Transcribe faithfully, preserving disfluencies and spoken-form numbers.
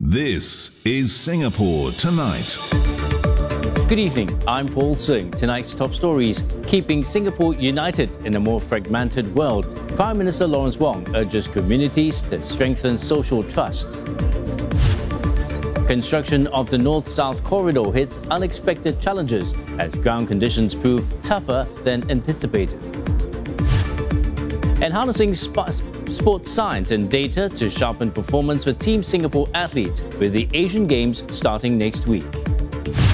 This is Singapore Tonight. Good evening, I'm Paul Singh. Tonight's top stories: keeping Singapore united in a more fragmented world. Prime Minister Lawrence Wong urges communities to strengthen social trust. Construction of the North-South Corridor hits unexpected challenges as ground conditions prove tougher than anticipated. And harnessing sp- sports science and data to sharpen performance for Team Singapore athletes with the Asian Games starting next week.